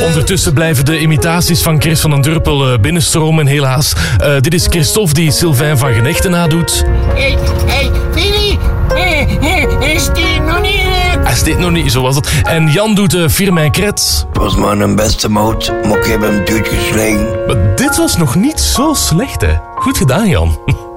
Ondertussen blijven de imitaties van Chris van den Durpel binnenstromen, helaas. Dit is Christophe die Sylvain van Genechten nadoet. Hey, Fili, is die nog niet... Hij steekt nog niet, zo was het. En Jan doet Firmin Kret. Het was maar een beste moot, maar ik heb hem doodgeslagen. Maar dit was nog niet zo slecht, hè. Goed gedaan, Jan.